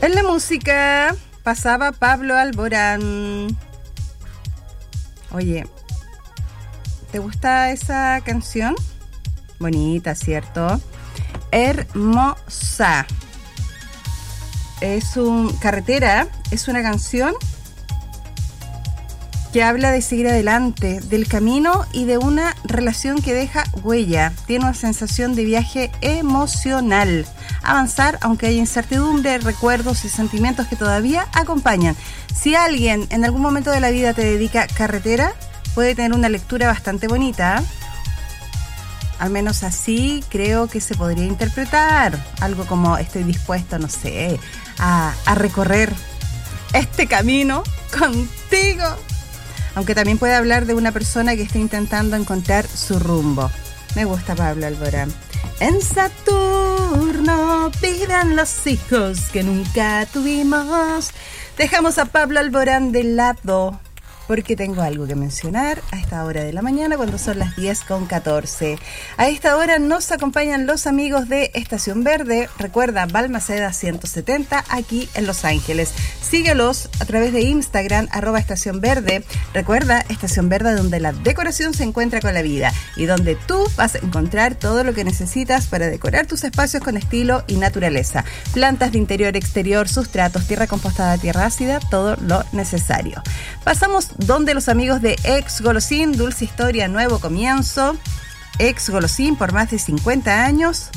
En la música pasaba Pablo Alborán. Oye, ¿te gusta esa canción? Bonita, ¿cierto? Hermosa. Carretera es una canción que habla de seguir adelante, del camino y de una relación que deja huella. Tiene una sensación de viaje emocional. Avanzar aunque haya incertidumbre, recuerdos y sentimientos que todavía acompañan. Si alguien en algún momento de la vida te dedica Carretera, puede tener una lectura bastante bonita. Al menos así creo que se podría interpretar. Algo como estoy dispuesto, no sé, a recorrer este camino contigo. Aunque también puede hablar de una persona que está intentando encontrar su rumbo. Me gusta Pablo Alborán. En Saturno viven los hijos que nunca tuvimos. Dejamos a Pablo Alborán de lado porque tengo algo que mencionar a esta hora de la mañana cuando son las 10:14. A esta hora nos acompañan los amigos de Estación Verde. Recuerda, Balmaceda 170 aquí en Los Ángeles. Síguelos a través de Instagram, @Estación Verde. Recuerda, Estación Verde, donde la decoración se encuentra con la vida y donde tú vas a encontrar todo lo que necesitas para decorar tus espacios con estilo y naturaleza. Plantas de interior, exterior, sustratos, tierra compostada, tierra ácida, todo lo necesario. Pasamos donde los amigos de Ex Golosín, dulce historia, nuevo comienzo. Ex Golosín por más de 50 años.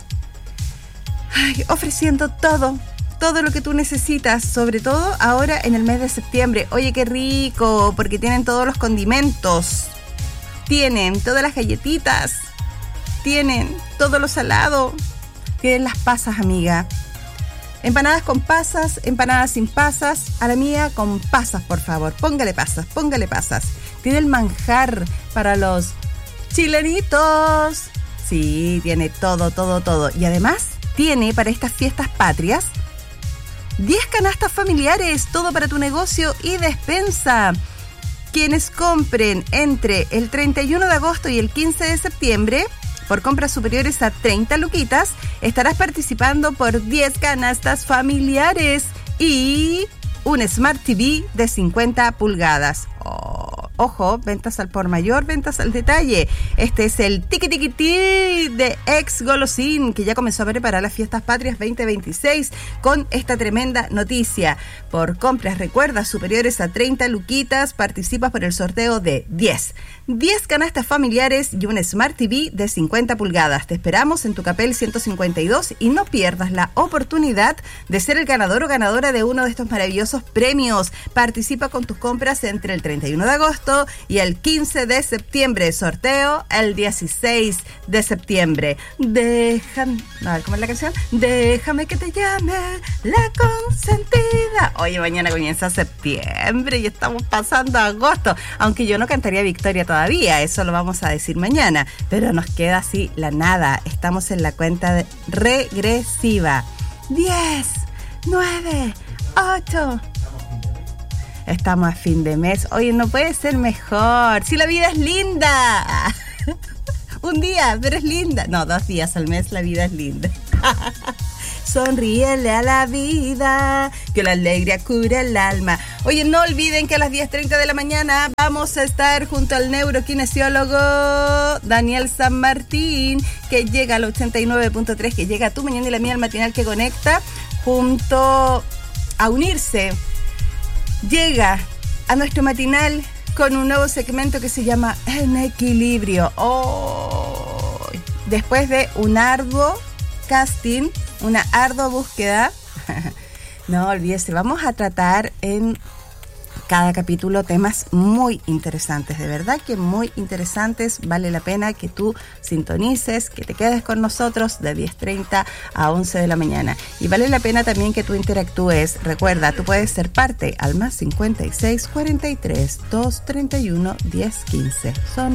Ofreciendo todo lo que tú necesitas, sobre todo ahora en el mes de septiembre. Oye, qué rico, porque tienen todos los condimentos, tienen todas las galletitas, tienen todo lo salado, tienen las pasas, amiga. Empanadas con pasas, empanadas sin pasas. A la mía con pasas, por favor. Póngale pasas, póngale pasas. Tiene el manjar para los chilenitos. Sí, tiene todo. Y además tiene para estas fiestas patrias 10 canastas familiares, todo para tu negocio y despensa. Quienes compren entre el 31 de agosto y el 15 de septiembre... por compras superiores a 30 luquitas, estarás participando por 10 canastas familiares y un Smart TV de 50 pulgadas. Ojo, ventas al por mayor, ventas al detalle. Este es el tiki de Ex Golosín, que ya comenzó a preparar las fiestas patrias 2026 con esta tremenda noticia. Por compras, recuerda, superiores a 30 luquitas, participas por el sorteo de 10 canastas familiares y un Smart TV de 50 pulgadas. Te esperamos en Tucapel 152 y no pierdas la oportunidad de ser el ganador o ganadora de uno de estos maravillosos premios. Participa con tus compras entre el 31 de agosto y el 15 de septiembre. Sorteo el 16 de septiembre. A ver, ¿cómo es la canción? Déjame que te llame la consentida. Oye, mañana comienza septiembre y estamos pasando a agosto. Aunque yo no cantaría victoria todavía, eso lo vamos a decir mañana. Pero nos queda así la nada. Estamos en la cuenta regresiva. 10, 9, 8... Estamos a fin de mes. Oye, no puede ser mejor. Si la vida es linda. Un día, pero es linda. No, 2 días al mes la vida es linda. Sonríele a la vida, que la alegría cura el alma. Oye, no olviden que a las 10:30 de la mañana vamos a estar junto al neurokinesiólogo Daniel San Martín, que llega al 89.3, que llega a Tu Mañana y la Mía, el matinal que conecta, junto a unirse. Llega a nuestro matinal con un nuevo segmento que se llama En Equilibrio. Después de un arduo casting, una ardua búsqueda, no olvídese, vamos a tratar en cada capítulo temas muy interesantes, de verdad que muy interesantes. Vale la pena que tú sintonices, que te quedes con nosotros de 10:30 a 11 de la mañana. Y vale la pena también que tú interactúes. Recuerda, tú puedes ser parte al +56 43 231 10 15. Son